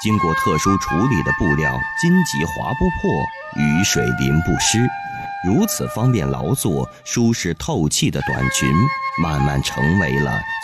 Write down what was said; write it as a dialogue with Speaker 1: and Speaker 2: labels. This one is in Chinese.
Speaker 1: 经过特殊处理的布料筋急划不破，雨水淋不湿，如此方便劳作、舒适透气的短裙，慢慢成为了